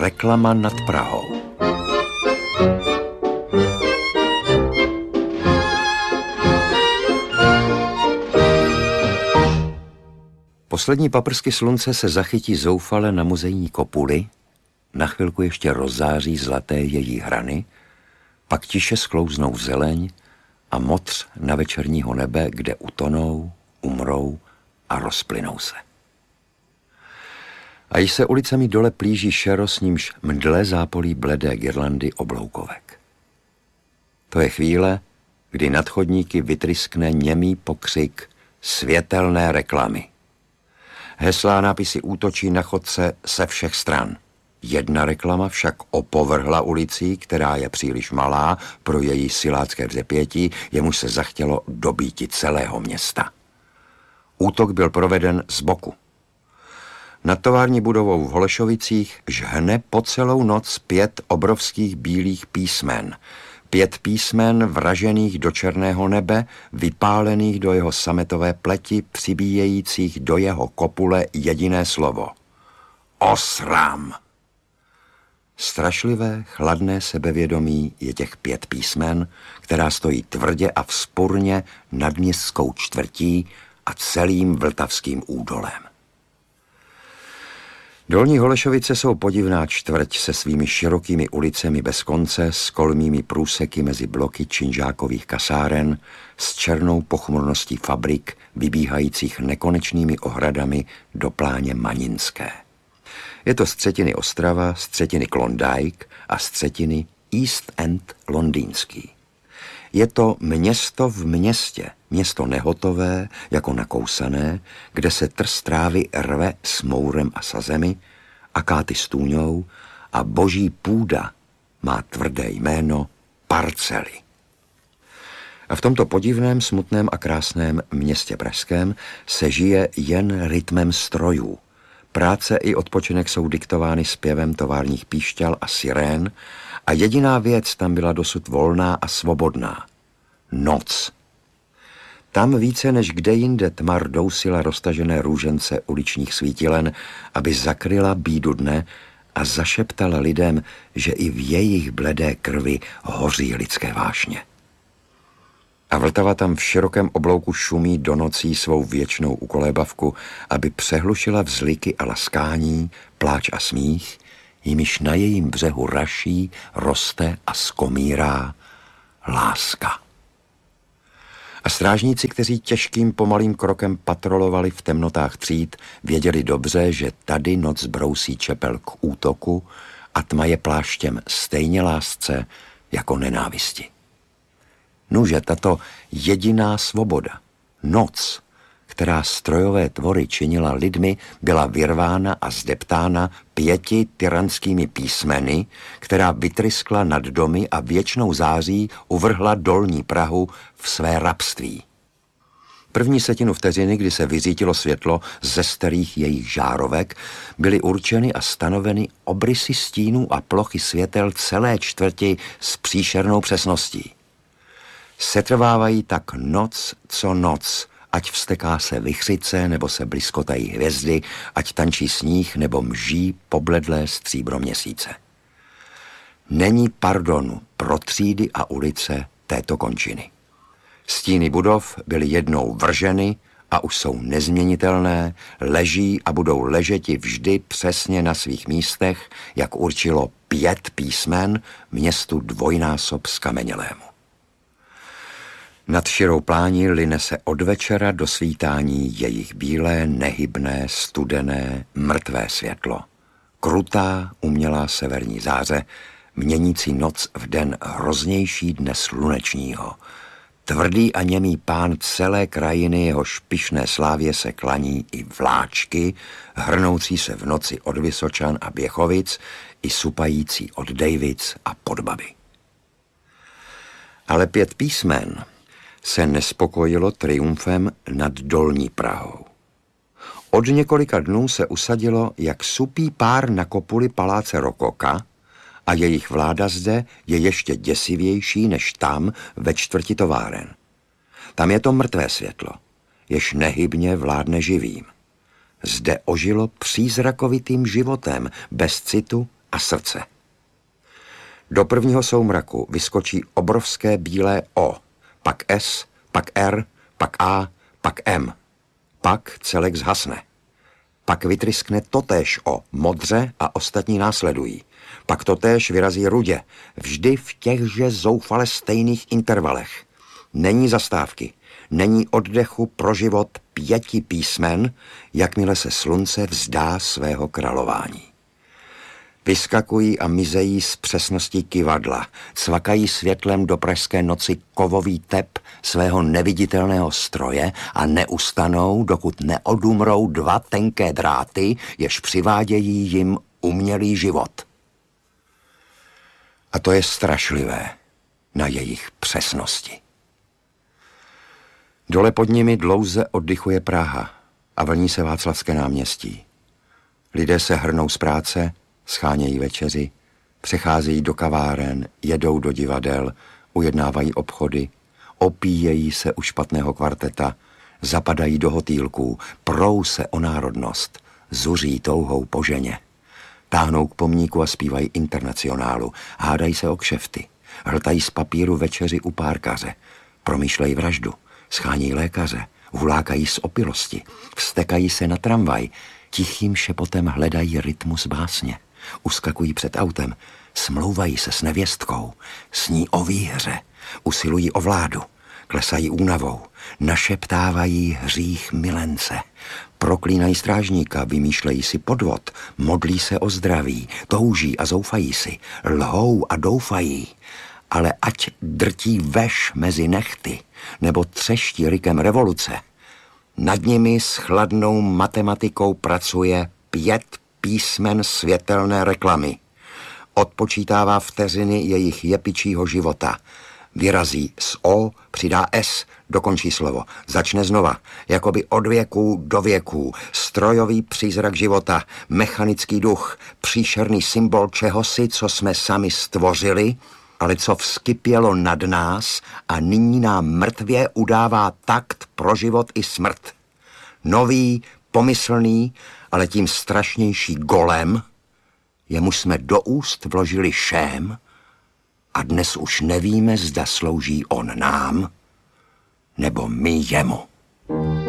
Reklama nad Prahou. Poslední paprsky slunce se zachytí zoufale na muzejní kopuli, na chvilku ještě rozzáří zlaté její hrany, pak tiše sklouznou v zeleň a motř na večerního nebe, kde utonou, umrou a rozplynou se. A již se ulicemi dole plíží šero, s nímž mdle zápolí bledé girlandy obloukovek. To je chvíle, kdy nad chodníky vytryskne němý pokřik světelné reklamy. Heslá nápisy útočí na chodce ze všech stran. Jedna reklama však opovrhla ulicí, která je příliš malá pro její silácké vzepětí, jemuž se zachtělo dobýti celého města. Útok byl proveden z boku. Nad tovární budovou v Holešovicích žhne po celou noc 5 obrovských bílých písmen. 5 písmen vražených do černého nebe, vypálených do jeho sametové pleti, přibíjejících do jeho kopule jediné slovo. Osram! Strašlivé, chladné sebevědomí je těch 5 písmen, která stojí tvrdě a vzpurně nad městskou čtvrtí a celým Vltavským údolem. Dolní Holešovice jsou podivná čtvrť se svými širokými ulicemi bez konce, s kolmými průseky mezi bloky činžákových kasáren, s černou pochmurností fabrik, vybíhajících nekonečnými ohradami do pláně Maninské. Je to z třetiny Ostrava, z třetiny Klondike a z třetiny East End londýnský. Je to město v městě, město nehotové, jako nakousané, kde se trst trávy rve s mourem a sazemi, akáty stůňou a boží půda má tvrdé jméno parcely. A v tomto podivném, smutném a krásném městě pražském se žije jen rytmem strojů. Práce i odpočinek jsou diktovány zpěvem továrních píšťal a sirén a jediná věc tam byla dosud volná a svobodná. Noc. Tam více než kde jinde tmar dousila roztažené růžence uličních svítilen, aby zakryla bídu dne a zašeptala lidem, že i v jejich bledé krvi hoří lidské vášně. A Vltava tam v širokém oblouku šumí do nocí svou věčnou ukolébavku, aby přehlušila vzliky a laskání, pláč a smích, jimiž na jejím břehu raší, roste a skomírá láska. A strážníci, kteří těžkým pomalým krokem patrolovali v temnotách tříd, věděli dobře, že tady noc brousí čepel k útoku a tma je pláštěm stejně lásce jako nenávisti. Nuže tato jediná svoboda, noc, která strojové tvory činila lidmi, byla vyrvána a zdeptána 5 tyranskými písmeny, která vytryskla nad domy a věčnou září uvrhla dolní Prahu v své rabství. První setinu vteřiny, kdy se vyřítilo světlo ze starých jejich žárovek, byly určeny a stanoveny obrysy stínů a plochy světel celé čtvrti s příšernou přesností. Setrvávají tak noc co noc, ať vzteká se vichřice, nebo se bliskotají hvězdy, ať tančí sníh, nebo mží pobledlé stříbro měsíce. Není pardonu pro třídy a ulice této končiny. Stíny budov byly jednou vrženy a už jsou nezměnitelné, leží a budou ležeti vždy přesně na svých místech, jak určilo 5 písmen městu dvojnásob skamenělému. Nad širou plání line se od večera do svítání jejich bílé, nehybné, studené, mrtvé světlo. Krutá, umělá severní záře, měnící noc v den hroznější dne slunečního. Tvrdý a němý pán celé krajiny, jehož pyšné slávě se klaní i vláčky, hrnoucí se v noci od Vysočan a Běchovic i supající od Dejvic a Podbaby. Ale 5 písmen se nespokojilo triumfem nad dolní Prahou. Od několika dnů se usadilo jak supý pár na kopuli paláce Rokoka a jejich vláda zde je ještě děsivější než tam ve čtvrti továren. Tam je to mrtvé světlo, jež nehybně vládne živým. Zde ožilo přízrakovitým životem, bez citu a srdce. Do prvního soumraku vyskočí obrovské bílé O, pak S, pak R, pak A, pak M. Pak celek zhasne. Pak vytryskne totéž O modře a ostatní následují. Pak totéž vyrazí rudě, vždy v těchže zoufale stejných intervalech. Není zastávky, není oddechu pro život 5 písmen, jakmile se slunce vzdá svého králování. Vyskakují a mizejí s přesností kyvadla, cvakají světlem do pražské noci kovový tep svého neviditelného stroje a neustanou, dokud neodumrou 2 tenké dráty, jež přivádějí jim umělý život. A to je strašlivé na jejich přesnosti. Dole pod nimi dlouze oddychuje Praha a vlní se Václavské náměstí. Lidé se hrnou z práce, schánějí večeři, přecházejí do kaváren, jedou do divadel, ujednávají obchody, opíjejí se u špatného kvarteta, zapadají do hotýlků, prou se o národnost, zuří touhou po ženě. Táhnou k pomníku a zpívají Internacionálu, hádají se o kšefty, hltají z papíru večeři u párkaře, promýšlejí vraždu, schání lékaře, hulákají z opilosti, vztekají se na tramvaj, tichým šepotem hledají rytmus básně, uskakují před autem, smlouvají se s nevěstkou, sní o výhře, usilují o vládu, klesají únavou, našeptávají hřích milence, proklínají strážníka, vymýšlejí si podvod, modlí se o zdraví, touží a zoufají si, lhou a doufají, ale ať drtí veš mezi nechty nebo třeští rykem revoluce, nad nimi s chladnou matematikou pracuje 5 písmen světelné reklamy. Odpočítává vteřiny jejich jepičího života. Vyrazí z O, přidá S, dokončí slovo. Začne znova, jakoby od věků do věků. Strojový přízrak života, mechanický duch, příšerný symbol čehosi, co jsme sami stvořili, ale co vzkypělo nad nás a nyní nám mrtvě udává takt pro život i smrt. Nový, pomyslný, ale tím strašnější golem, jemuž jsme do úst vložili šém a dnes už nevíme, zda slouží on nám, nebo my jemu.